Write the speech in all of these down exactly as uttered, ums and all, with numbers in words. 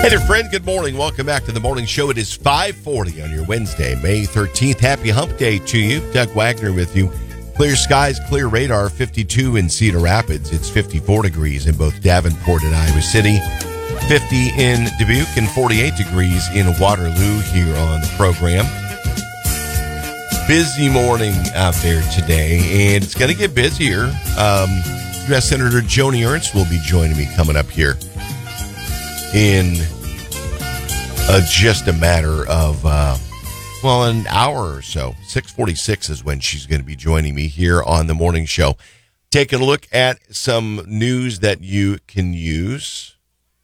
Hey there, friend. Good morning. Welcome back to the morning show. It is five forty on your Wednesday, May thirteenth. Happy hump day to you. Doug Wagner with you. Clear skies, clear radar, fifty-two in Cedar Rapids. It's fifty-four degrees in both Davenport and Iowa City, fifty in Dubuque, and forty-eight degrees in Waterloo here on the program. Busy morning out there today, and it's going to get busier. Um, U S Senator Joni Ernst will be joining me coming up here in uh, just a matter of, uh, well, an hour or so. six forty-six is when she's going to be joining me here on the morning show. Taking a look at some news that you can use.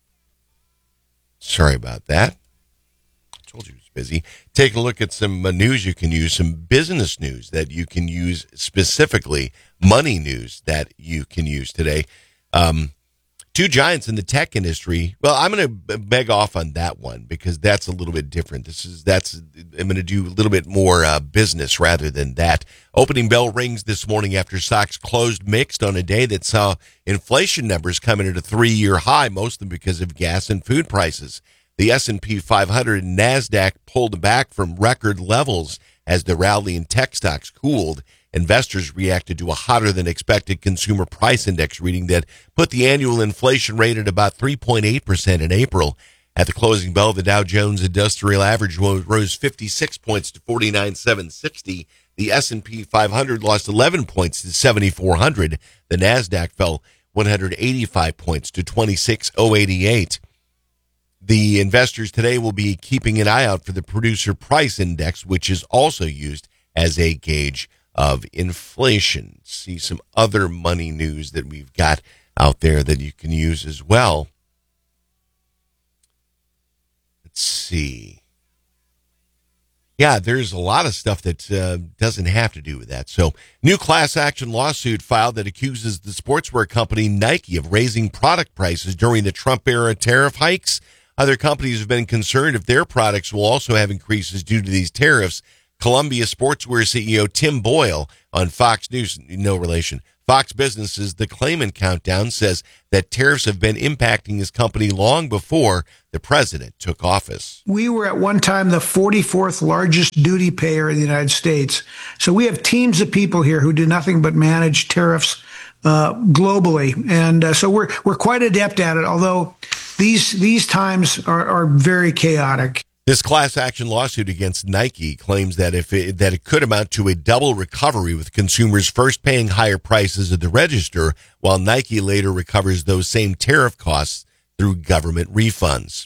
Sorry about that. I told you it was busy. Taking a look at some uh, news you can use, some business news that you can use, specifically money news that you can use today. Um, Two giants in the tech industry. Well, I'm going to beg off on that one because that's a little bit different. This is that's I'm going to do a little bit more uh, business rather than that. Opening bell rings this morning after stocks closed mixed on a day that saw inflation numbers coming at a three-year high, mostly because of gas and food prices. The S and P five hundred and NASDAQ pulled back from record levels as the rally in tech stocks cooled. Investors reacted to a hotter-than-expected consumer price index reading that put the annual inflation rate at about three point eight percent in April. At the closing bell, the Dow Jones Industrial Average rose fifty-six points to forty-nine thousand seven hundred sixty. The S and P five hundred lost eleven points to seventy-four hundred. The NASDAQ fell one hundred eighty-five points to twenty-six thousand eighty-eight. The investors today will be keeping an eye out for the Producer Price Index, which is also used as a gauge of inflation. See some other money news that we've got out there that you can use as well. Let's see. Yeah, there's a lot of stuff that uh, doesn't have to do with that. So, new class action lawsuit filed that accuses the sportswear company Nike of raising product prices during the Trump-era tariff hikes. Other companies have been concerned if their products will also have increases due to these tariffs. Columbia Sportswear C E O Tim Boyle on Fox News, no relation, Fox Business's The Claimant Countdown says that tariffs have been impacting his company long before the president took office. We were at one time the forty-fourth largest duty payer in the United States. So we have teams of people here who do nothing but manage tariffs uh, globally. And uh, so we're we're quite adept at it, although these these times are, are very chaotic. This class action lawsuit against Nike claims that if it, that it could amount to a double recovery, with consumers first paying higher prices at the register, while Nike later recovers those same tariff costs through government refunds.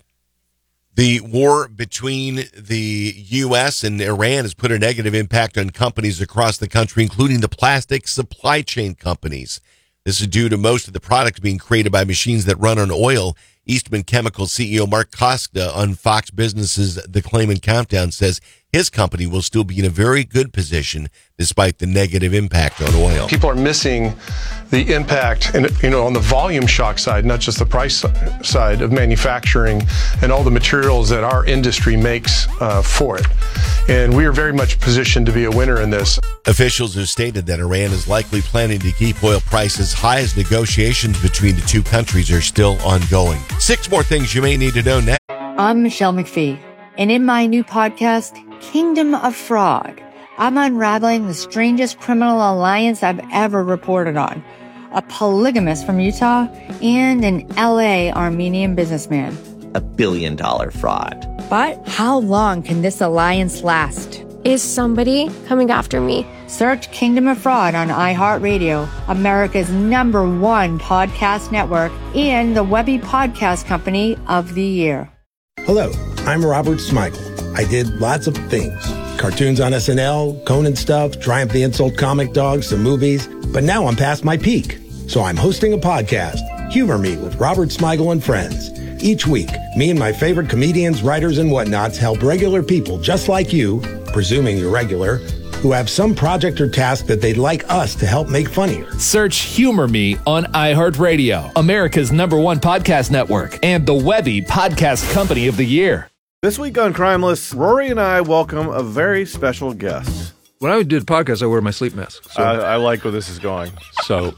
The war between the U S and Iran has put a negative impact on companies across the country, including the plastic supply chain companies. This is due to most of the products being created by machines that run on oil. Eastman Chemical C E O Mark Costa on Fox Business's The Claimant Countdown says his company will still be in a very good position despite the negative impact on oil. People are missing the impact, and you know, on the volume shock side, not just the price side of manufacturing and all the materials that our industry makes uh, for it. And we are very much positioned to be a winner in this. Officials have stated that Iran is likely planning to keep oil prices high as negotiations between the two countries are still ongoing. Six more things you may need to know next. I'm Michelle McPhee, and in my new podcast, Kingdom of Fraud, I'm unraveling the strangest criminal alliance I've ever reported on. A polygamist from Utah and an L A Armenian businessman. A billion dollar fraud. But how long can this alliance last? Is somebody coming after me? Search Kingdom of Fraud on iHeartRadio, America's number one podcast network, and the Webby Podcast Company of the Year. Hello, I'm Robert Smigel. I did lots of things. Cartoons on S N L, Conan stuff, Triumph the Insult Comic Dog, some movies. But now I'm past my peak. So I'm hosting a podcast, Humor Me with Robert Smigel and Friends. Each week, me and my favorite comedians, writers, and whatnots help regular people just like you, presuming you're regular, who have some project or task that they'd like us to help make funnier. Search Humor Me on iHeartRadio, America's number one podcast network, and the Webby Podcast Company of the Year. This week on Crimeless, Rory and I welcome a very special guest. When I do the podcast, I wear my sleep mask. So. I, I like where this is going. So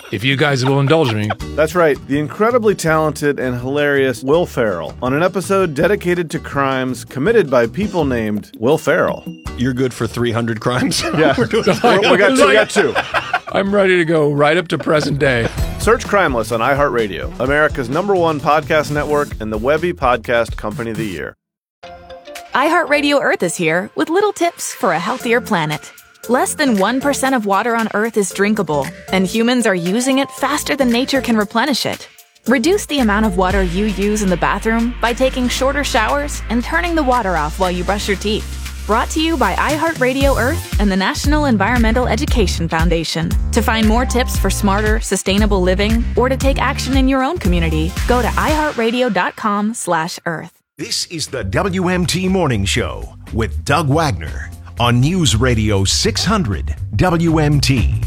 if you guys will indulge me. That's right, the incredibly talented and hilarious Will Ferrell on an episode dedicated to crimes committed by people named Will Ferrell. You're good for three hundred crimes? Yeah, we got two. We got two. I'm ready to go right up to present day. Search Crimeless on iHeartRadio, America's number one podcast network and the Webby Podcast Company of the Year. iHeartRadio Earth is here with little tips for a healthier planet. Less than one percent of water on Earth is drinkable, and humans are using it faster than nature can replenish it. Reduce the amount of water you use in the bathroom by taking shorter showers and turning the water off while you brush your teeth. Brought to you by iHeartRadio Earth and the National Environmental Education Foundation. To find more tips for smarter, sustainable living, or to take action in your own community, go to iHeartRadio.com slash Earth. This is the W M T Morning Show with Doug Wagner on News Radio six hundred W M T.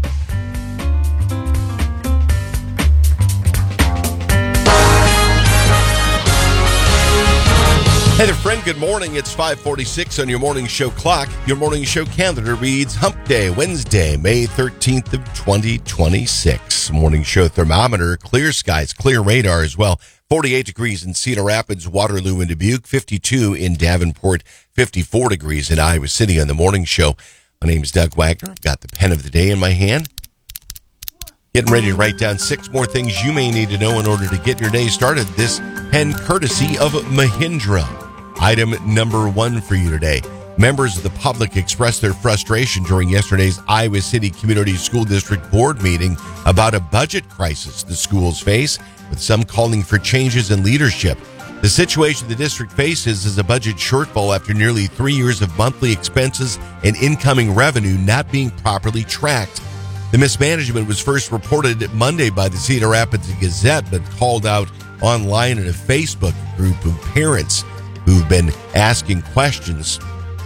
Hey there, friend. Good morning. It's five forty-six on your morning show clock. Your morning show calendar reads Hump Day, Wednesday, May thirteenth of twenty twenty-six. Morning show thermometer, clear skies, clear radar as well. forty-eight degrees in Cedar Rapids, Waterloo, and Dubuque. fifty-two in Davenport. fifty-four degrees in Iowa City on the morning show. My name is Doug Wagner. I've got the pen of the day in my hand. Getting ready to write down six more things you may need to know in order to get your day started. This pen courtesy of Mahindra. Item number one for you today. Members of the public expressed their frustration during yesterday's Iowa City Community School District Board meeting about a budget crisis the schools face, with some calling for changes in leadership. The situation the district faces is a budget shortfall after nearly three years of monthly expenses and incoming revenue not being properly tracked. The mismanagement was first reported Monday by the Cedar Rapids Gazette, but called out online in a Facebook group of parents who've been asking questions.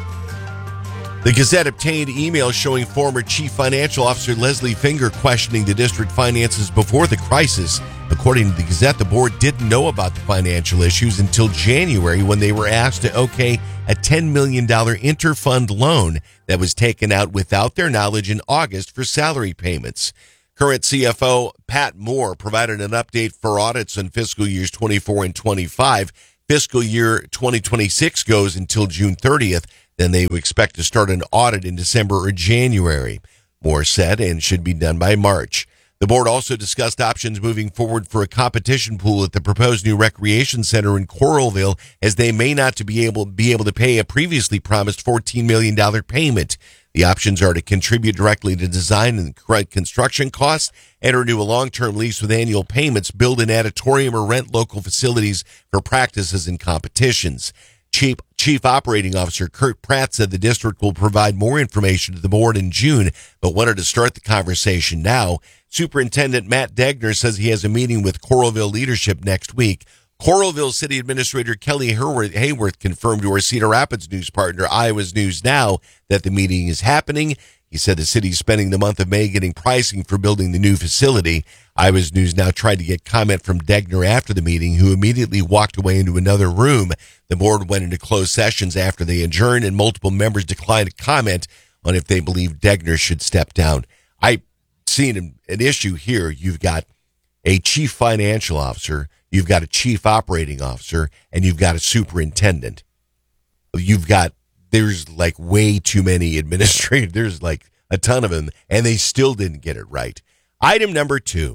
The Gazette obtained emails showing former Chief Financial Officer Leslie Finger questioning the district finances before the crisis. According to the Gazette, the board didn't know about the financial issues until January when they were asked to okay a ten million dollars interfund loan that was taken out without their knowledge in August for salary payments. Current C F O Pat Moore provided an update for audits on fiscal years twenty-four and twenty-five. Fiscal year twenty twenty-six goes until June thirtieth. Then they would expect to start an audit in December or January. Moore said, and should be done by March. The board also discussed options moving forward for a competition pool at the proposed new recreation center in Coralville, as they may not to be able be able to pay a previously promised fourteen million dollars payment. The options are to contribute directly to design and construction costs, enter into a long-term lease with annual payments, build an auditorium, or rent local facilities for practices and competitions. Chief, Chief Operating Officer Kurt Pratt said the district will provide more information to the board in June, but wanted to start the conversation now. Superintendent Matt Degner says he has a meeting with Coralville leadership next week. Coralville City Administrator Kelly Hayworth confirmed to our Cedar Rapids news partner, Iowa's News Now, that the meeting is happening. He said the city is spending the month of May getting pricing for building the new facility. Iowa's News Now tried to get comment from Degner after the meeting, who immediately walked away into another room. The board went into closed sessions after they adjourned, and multiple members declined to comment on if they believe Degner should step down. I've seen an, an issue here. You've got a chief financial officer, you've got a chief operating officer, and you've got a superintendent. You've got, there's like way too many administrators. There's like a ton of them, and they still didn't get it right. Item number two.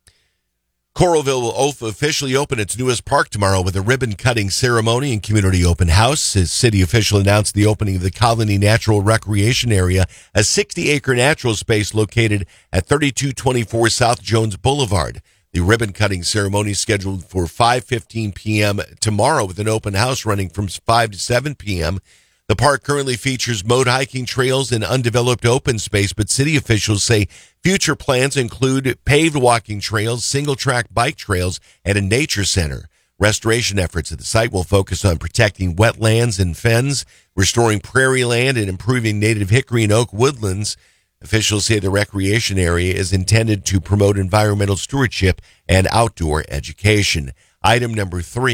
Coralville will officially open its newest park tomorrow with a ribbon-cutting ceremony and community open house. A city official announced the opening of the Colony Natural Recreation Area, a sixty-acre natural space located at thirty-two twenty-four South Jones Boulevard. The ribbon-cutting ceremony is scheduled for five fifteen p.m. tomorrow, with an open house running from five to seven p.m. The park currently features mode hiking trails and undeveloped open space, but city officials say future plans include paved walking trails, single-track bike trails, and a nature center. Restoration efforts at the site will focus on protecting wetlands and fens, restoring prairie land, and improving native hickory and oak woodlands. Officials say the recreation area is intended to promote environmental stewardship and outdoor education. Item number three.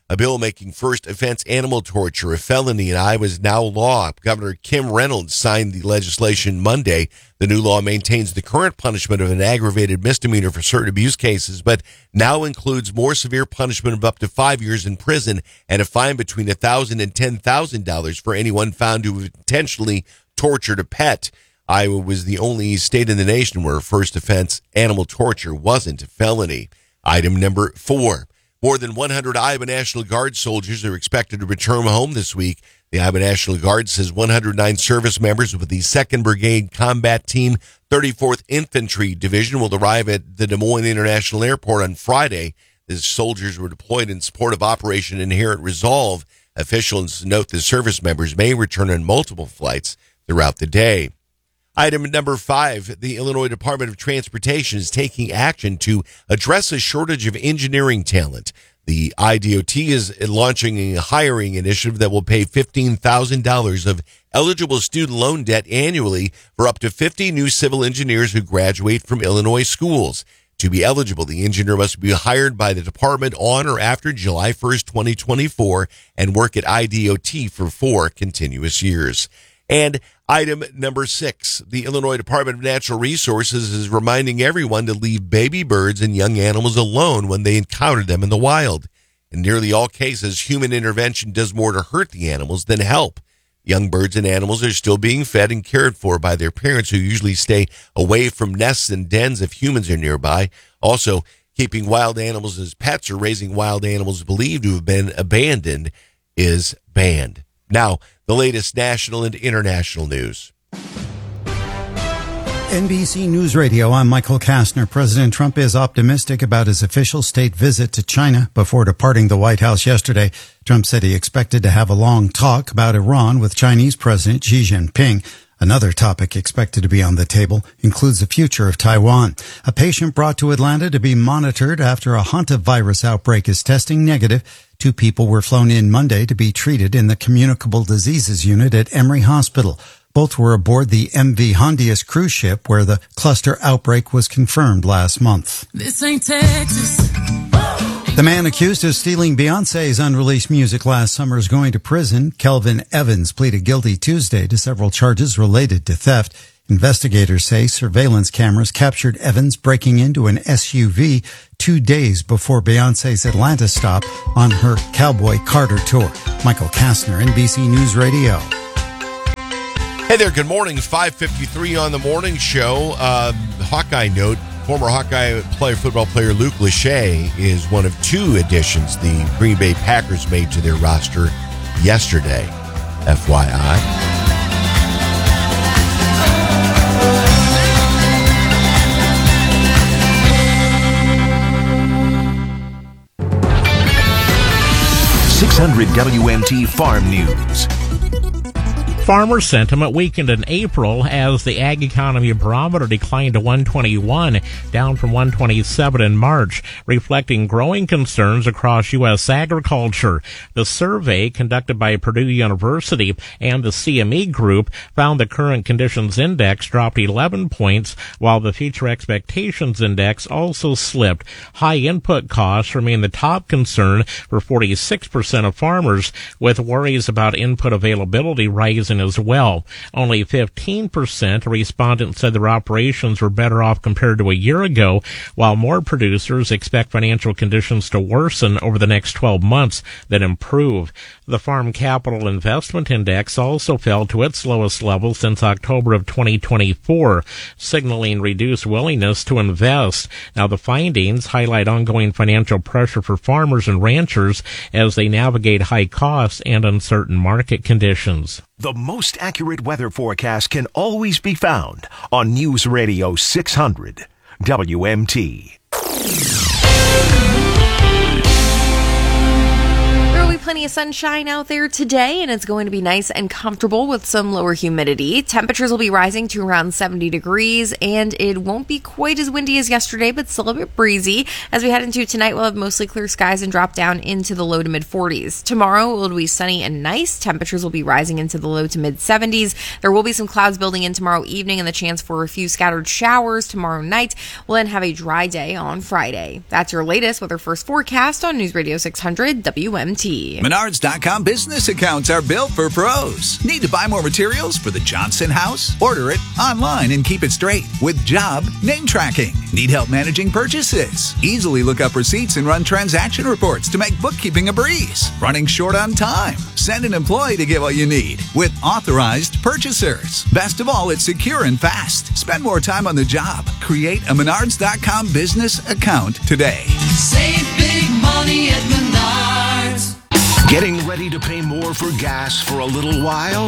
A bill making first offense animal torture a felony in Iowa is now law. Governor Kim Reynolds signed the legislation Monday. The new law maintains the current punishment of an aggravated misdemeanor for certain abuse cases, but now includes more severe punishment of up to five years in prison and a fine between one thousand dollars and ten thousand dollars for anyone found to have intentionally tortured a pet. Iowa was the only state in the nation where first offense animal torture wasn't a felony. Item number four. More than one hundred Iowa National Guard soldiers are expected to return home this week. The Iowa National Guard says one hundred nine service members with the second Brigade Combat Team, thirty-fourth Infantry Division will arrive at the Des Moines International Airport on Friday. The soldiers were deployed in support of Operation Inherent Resolve. Officials note the service members may return on multiple flights throughout the day. Item number five, the Illinois Department of Transportation is taking action to address a shortage of engineering talent. The I D O T is launching a hiring initiative that will pay fifteen thousand dollars of eligible student loan debt annually for up to fifty new civil engineers who graduate from Illinois schools. To be eligible, the engineer must be hired by the department on or after July first, twenty twenty-four, and work at I D O T for four continuous years. And item number six, the Illinois Department of Natural Resources is reminding everyone to leave baby birds and young animals alone when they encounter them in the wild. In nearly all cases, human intervention does more to hurt the animals than help. Young birds and animals are still being fed and cared for by their parents, who usually stay away from nests and dens if humans are nearby. Also, keeping wild animals as pets or raising wild animals believed to have been abandoned is banned. Now, the latest national and international news. N B C News Radio, I'm Michael Kastner. President Trump is optimistic about his official state visit to China before departing the White House yesterday. Trump said he expected to have a long talk about Iran with Chinese President Xi Jinping. Another topic expected to be on the table includes the future of Taiwan. A patient brought to Atlanta to be monitored after a hantavirus outbreak is testing negative. Two people were flown in Monday to be treated in the communicable diseases unit at Emory Hospital. Both were aboard the M V Hondius cruise ship where the cluster outbreak was confirmed last month. This ain't Texas. The man accused of stealing Beyonce's unreleased music last summer is going to prison. Kelvin Evans pleaded guilty Tuesday to several charges related to theft. Investigators say surveillance cameras captured Evans breaking into an S U V two days before Beyonce's Atlanta stop on her Cowboy Carter tour. Michael Kastner, N B C News Radio. Hey there, good morning. five fifty-three on the morning show. Uh, Hawkeye note, former Hawkeye player, football player Luke Lachey is one of two additions the Green Bay Packers made to their roster yesterday. F Y I. six hundred W M T Farm News. Farmer sentiment weakened in April as the Ag Economy Barometer declined to one twenty-one, down from one twenty-seven in March, reflecting growing concerns across U S agriculture. The survey, conducted by Purdue University and the C M E Group, found the Current Conditions Index dropped eleven points, while the Future Expectations Index also slipped. High input costs remain the top concern for forty-six percent of farmers, with worries about input availability rising as well. Only fifteen percent of respondents said their operations were better off compared to a year ago, while more producers expect financial conditions to worsen over the next twelve months than improve. The Farm Capital Investment Index also fell to its lowest level since October of twenty twenty-four, signaling reduced willingness to invest. Now, the findings highlight ongoing financial pressure for farmers and ranchers as they navigate high costs and uncertain market conditions. The most accurate weather forecast can always be found on News Radio six hundred W M T. There will be plenty plenty of sunshine out there today, and it's going to be nice and comfortable with some lower humidity. Temperatures will be rising to around seventy degrees, and it won't be quite as windy as yesterday, but still a bit breezy. As we head into tonight, we'll have mostly clear skies and drop down into the low to mid forties. Tomorrow it will be sunny and nice. Temperatures will be rising into the low to mid seventies. There will be some clouds building in tomorrow evening and the chance for a few scattered showers tomorrow night. We'll then have a dry day on Friday. That's your latest Weather First forecast on News Radio six hundred W M T. Menards dot com business accounts are built for pros. Need to buy more materials for the Johnson house? Order it online and keep it straight with job name tracking. Need help managing purchases? Easily look up receipts and run transaction reports to make bookkeeping a breeze. Running short on time? Send an employee to get what you need with authorized purchasers. Best of all, it's secure and fast. Spend more time on the job. Create a Menards dot com business account today. Save big money at Menards. Getting ready to pay more for gas for a little while?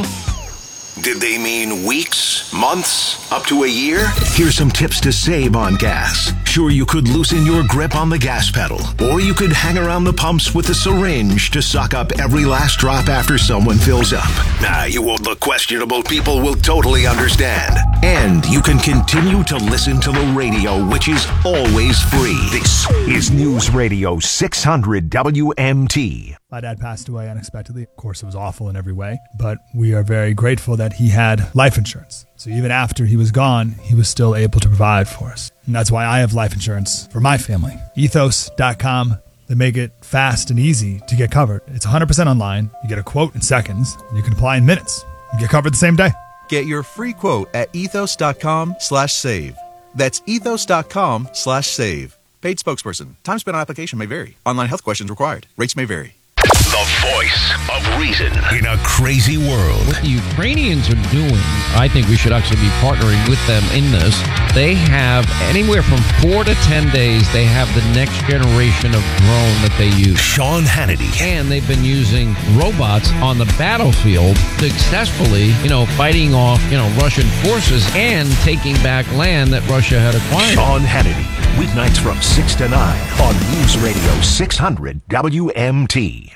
Did they mean weeks, months, up to a year? Here's some tips to save on gas. Sure, you could loosen your grip on the gas pedal, or you could hang around the pumps with a syringe to suck up every last drop after someone fills up. Nah, you won't look questionable. People will totally understand. And you can continue to listen to the radio, which is always free. This is News Radio six hundred W M T. My dad passed away unexpectedly. Of course, it was awful in every way, but we are very grateful that he had life insurance. So even after he was gone, he was still able to provide for us. And that's why I have life insurance for my family. ethos dot com. They make it fast and easy to get covered. It's one hundred percent online. You get a quote in seconds, and you can apply in minutes. You get covered the same day. Get your free quote at ethos dot com slash save. That's ethos dot com slash save. Paid spokesperson. Time spent on application may vary. Online health questions required. Rates may vary. The voice of reason in a crazy world. What the Ukrainians are doing, I think we should actually be partnering with them in this. They have anywhere from four to ten days, they have the next generation of drone that they use. Sean Hannity. And they've been using robots on the battlefield successfully, you know, fighting off, you know, Russian forces and taking back land that Russia had acquired. Sean Hannity, weeknights from six to nine on News Radio six hundred W M T.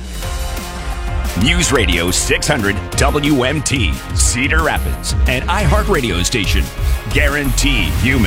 News Radio six hundred W M T, Cedar Rapids, an iHeartRadio station. Guaranteed human.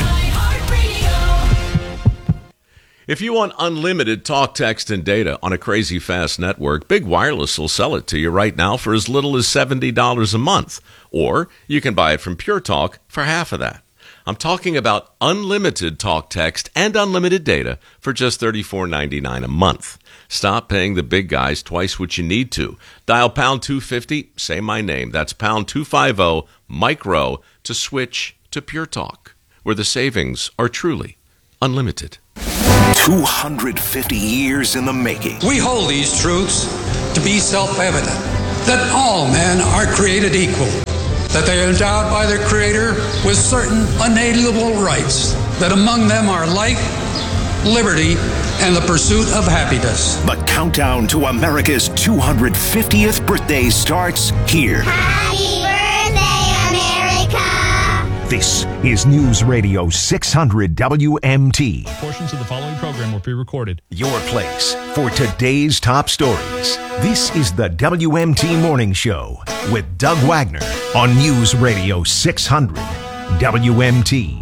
If you want unlimited talk, text, and data on a crazy fast network, Big Wireless will sell it to you right now for as little as seventy dollars a month. Or you can buy it from Pure Talk for half of that. I'm talking about unlimited talk, text, and unlimited data for just thirty-four ninety-nine a month. Stop paying the big guys twice what you need to. Dial pound two fifty, say my name. That's pound two fifty, micro, to switch to Pure Talk, where the savings are truly unlimited. two hundred fifty years in the making. We hold these truths to be self-evident, that all men are created equal, that they are endowed by their Creator with certain unalienable rights, that among them are life, liberty, and the pursuit of happiness. The countdown to America's two hundred fiftieth birthday starts here. Happy birthday, America! This is News Radio six hundred W M T. Portions of the following program were pre-recorded. Your place for today's top stories. This is the W M T Morning Show with Doug Wagner on News Radio six hundred W M T.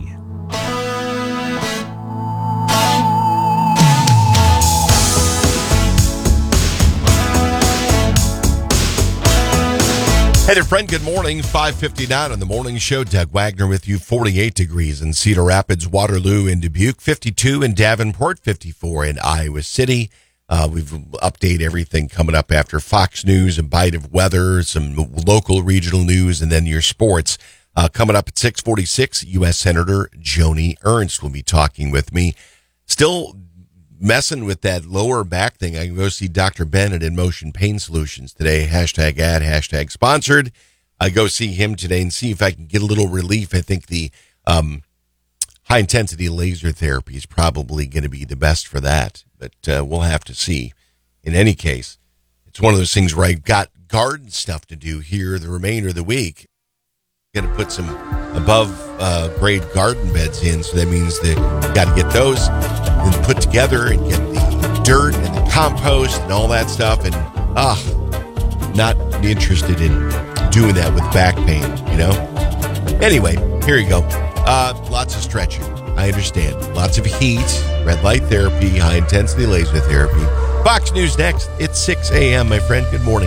Hey there, friend. Good morning. five fifty-nine on the morning show. Doug Wagner with you. forty-eight degrees in Cedar Rapids, Waterloo, and Dubuque. fifty-two in Davenport. fifty-four in Iowa City. Uh, we've update everything coming up after Fox News, a bite of weather, some local regional news, and then your sports. Uh, coming up at six forty-six, U S Senator Joni Ernst will be talking with me. Still messing with that lower back thing. I can go see Doctor Bennett in Motion Pain Solutions today. Hashtag ad, hashtag sponsored. I go see him today and see if I can get a little relief. I think the um, high intensity laser therapy is probably going to be the best for that, but uh, we'll have to see. In any case, it's one of those things where I've got garden stuff to do here the remainder of the week. Going to put some above uh, grade garden beds in, so that means that you got to get those and put together and get the dirt and the compost and all that stuff. And ah, not interested in doing that with back pain, you know? Anyway, here you go. Uh, lots of stretching. I understand. Lots of heat, red light therapy, high intensity laser therapy. Fox News next. It's six a.m., my friend. Good morning.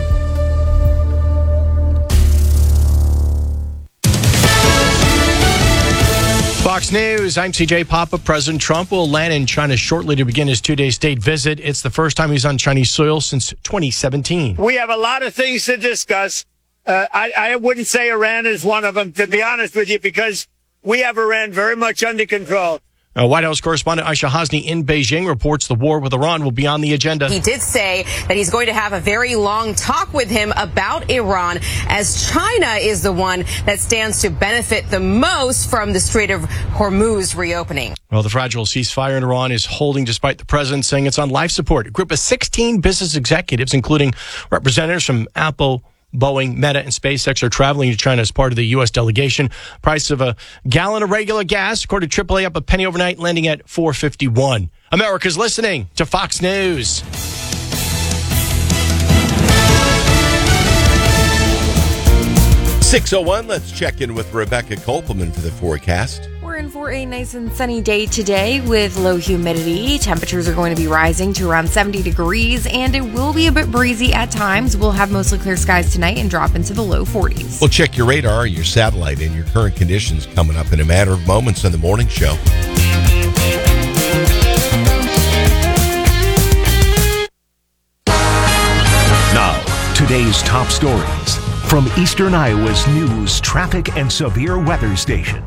Fox News, I'm C J Papa. President Trump will land in China shortly to begin his two-day state visit. It's the first time he's on Chinese soil since twenty seventeen. We have a lot of things to discuss. Uh, I, I wouldn't say Iran is one of them, to be honest with you, because we have Iran very much under control. Uh, White House correspondent Aisha Hasni in Beijing reports the war with Iran will be on the agenda. He did say that he's going to have a very long talk with him about Iran, as China is the one that stands to benefit the most from the Strait of Hormuz reopening. Well, the fragile ceasefire in Iran is holding despite the president saying it's on life support. A group of sixteen business executives, including representatives from Apple, Boeing, Meta, and SpaceX, are traveling to China as part of the U S delegation. Price of a gallon of regular gas, according to triple A, up a penny overnight, landing at four fifty-one. America's listening to Fox News. six oh one, let's check in with Rebecca Kopelman for the forecast. We're in for a nice and sunny day today with low humidity. Temperatures are going to be rising to around seventy degrees, and it will be a bit breezy at times. We'll have mostly clear skies tonight and drop into the low forties. We'll check your radar, your satellite, and your current conditions coming up in a matter of moments on the morning show. Now, today's top stories from Eastern Iowa's news, traffic, and severe weather station.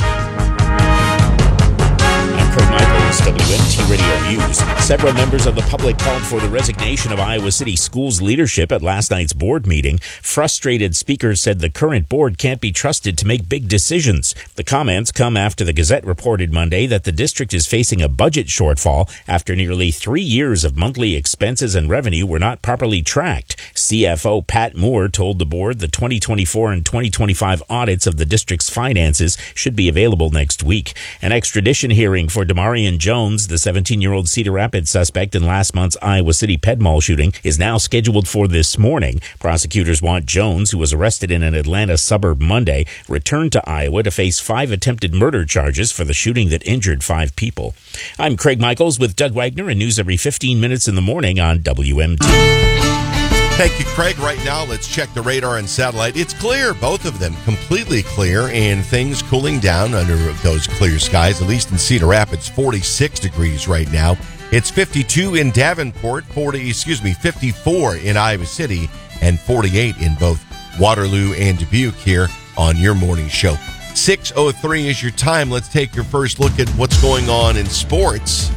Craig Michaels, W M T Radio News. Several members of the public called for the resignation of Iowa City Schools leadership at last night's board meeting. Frustrated speakers said the current board can't be trusted to make big decisions. The comments come after the Gazette reported Monday that the district is facing a budget shortfall after nearly three years of monthly expenses and revenue were not properly tracked. C F O Pat Moore told the board the twenty twenty-four and twenty twenty-five audits of the district's finances should be available next week. An extradition hearing for Damarian Jones, the seventeen-year-old Cedar Rapids suspect in last month's Iowa City Ped Mall shooting, is now scheduled for this morning. Prosecutors want Jones, who was arrested in an Atlanta suburb Monday, returned to Iowa to face five attempted murder charges for the shooting that injured five people. I'm Craig Michaels with Doug Wagner and news every fifteen minutes in the morning on W M T. Thank you, Craig. Right now, let's check the radar and satellite. It's clear, both of them completely clear, and things cooling down under those clear skies, at least in Cedar Rapids, forty-six degrees right now. It's fifty-two in Davenport, forty, excuse me, fifty-four in Iowa City, and forty-eight in both Waterloo and Dubuque here on your morning show. six oh three is your time. Let's take your first look at what's going on in sports.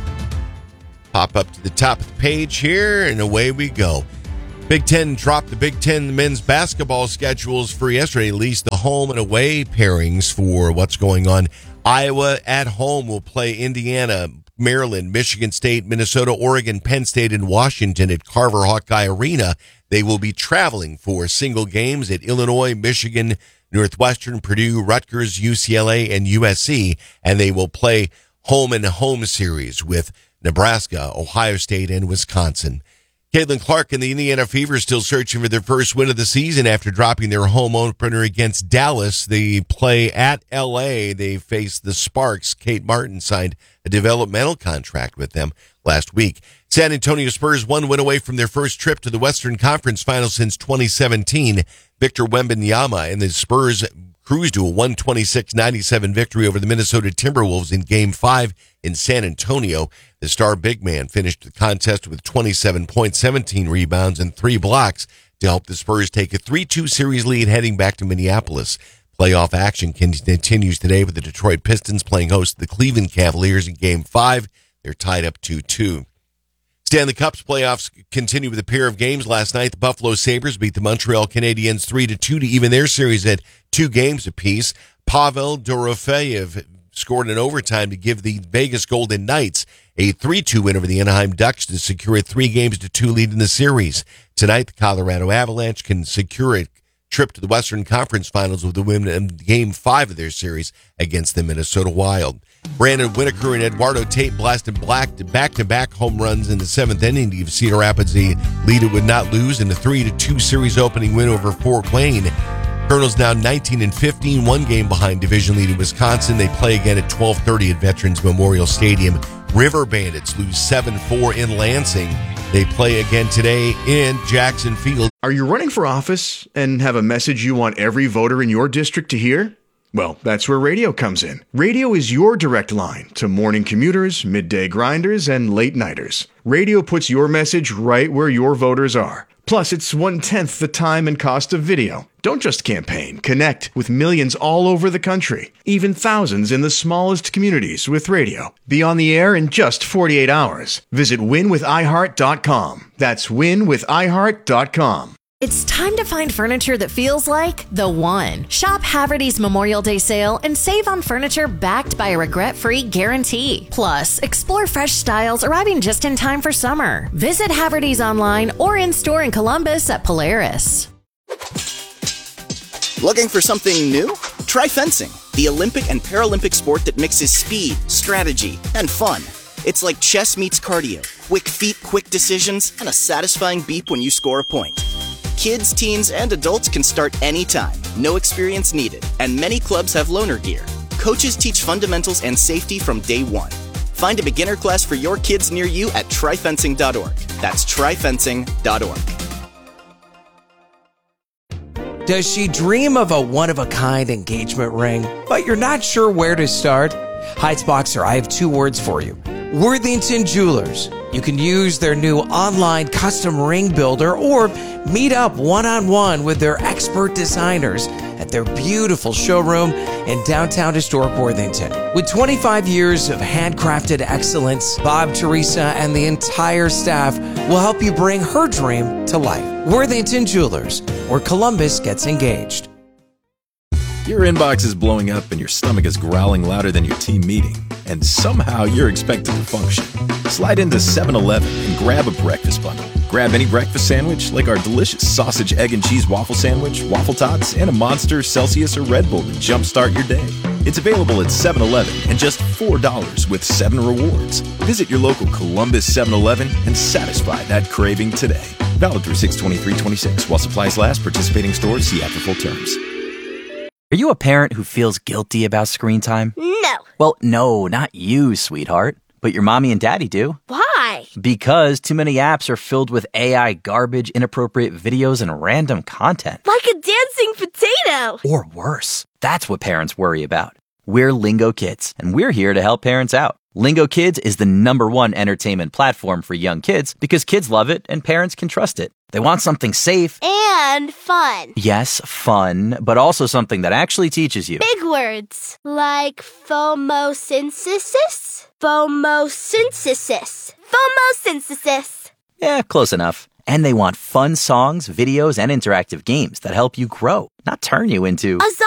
Pop up to the top of the page here, and away we go. Big Ten dropped the Big Ten men's basketball schedules for yesterday, at least the home and away pairings for what's going on. Iowa at home will play Indiana, Maryland, Michigan State, Minnesota, Oregon, Penn State, and Washington at Carver Hawkeye Arena. They will be traveling for single games at Illinois, Michigan, Northwestern, Purdue, Rutgers, U C L A, and U S C, and they will play home and home series with Nebraska, Ohio State, and Wisconsin. Caitlin Clark and the Indiana Fever still searching for their first win of the season after dropping their home opener against Dallas. They play at L A. They face the Sparks. Kate Martin signed a developmental contract with them last week. San Antonio Spurs one win away from their first trip to the Western Conference Finals since twenty seventeen. Victor Wembanyama and the Spurs cruised to a one twenty-six ninety-seven victory over the Minnesota Timberwolves in Game five in San Antonio. The star big man finished the contest with twenty-seven points, seventeen rebounds, and three blocks to help the Spurs take a three two series lead heading back to Minneapolis. Playoff action continues today with the Detroit Pistons playing host to the Cleveland Cavaliers in Game five. They're tied up two two. Stanley Cup's playoffs continue with a pair of games last night. The Buffalo Sabres beat the Montreal Canadiens three to two to even their series at two games apiece. Pavel Dorofeyev scored in overtime to give the Vegas Golden Knights a three two win over the Anaheim Ducks to secure a three games to two lead in the series. Tonight, the Colorado Avalanche can secure a trip to the Western Conference Finals with the women in Game five of their series against the Minnesota Wild. Brandon Whitaker and Eduardo Tate blasted black to back-to-back home runs in the seventh inning to give Cedar Rapids the lead it would not lose in a three to two series opening win over Fort Wayne. Colonels now nineteen and fifteen, one game behind division leader Wisconsin. They play again at twelve thirty at Veterans Memorial Stadium. River Bandits lose seven four in Lansing. They play again today in Jackson Field. Are you running for office and have a message you want every voter in your district to hear? Well, that's where radio comes in. Radio is your direct line to morning commuters, midday grinders, and late nighters. Radio puts your message right where your voters are. Plus, it's one-tenth the time and cost of video. Don't just campaign. Connect with millions all over the country, even thousands in the smallest communities with radio. Be on the air in just forty-eight hours. Visit win with i heart dot com. That's win with i heart dot com. It's time to find furniture that feels like the one. Shop Haverty's Memorial Day sale and save on furniture backed by a regret-free guarantee. Plus, explore fresh styles arriving just in time for summer. Visit Haverty's online or in-store in Columbus at Polaris. Looking for something new? Try fencing, the Olympic and Paralympic sport that mixes speed, strategy, and fun. It's like chess meets cardio, quick feet, quick decisions, and a satisfying beep when you score a point. Kids, teens, and adults can start anytime. No experience needed. And many clubs have loaner gear. Coaches teach fundamentals and safety from day one. Find a beginner class for your kids near you at try fencing dot org. That's try fencing dot org. Does she dream of a one-of-a-kind engagement ring, but you're not sure where to start? Heights Boxer, I have two words for you. Worthington Jewelers. You can use their new online custom ring builder or meet up one-on-one with their expert designers at their beautiful showroom in downtown historic Worthington. With twenty-five years of handcrafted excellence, Bob, Teresa, and the entire staff will help you bring her dream to life. Worthington Jewelers, where Columbus gets engaged. Your inbox is blowing up and your stomach is growling louder than your team meeting, and somehow you're expected to function. Slide into seven eleven and grab a breakfast bundle. Grab any breakfast sandwich like our delicious sausage, egg, and cheese waffle sandwich, waffle tots, and a Monster, Celsius, or Red Bull to jumpstart your day. It's available at seven eleven and just four dollars with seven rewards. Visit your local Columbus seven eleven and satisfy that craving today. Valid through six twenty-three twenty-six. While supplies last, participating stores see app for full terms. Are you a parent who feels guilty about screen time? No. Well, no, not you, sweetheart. But your mommy and daddy do. Why? Because too many apps are filled with A I garbage, inappropriate videos, and random content. Like a dancing potato. Or worse. That's what parents worry about. We're Lingo Kids, and we're here to help parents out. Lingo Kids is the number one entertainment platform for young kids because kids love it and parents can trust it. They want something safe. And fun. Yes, fun, but also something that actually teaches you. Big words. Like phomosynthesis? Phomosynthesis. Phomosynthesis. Yeah, close enough. And they want fun songs, videos, and interactive games that help you grow, not turn you into a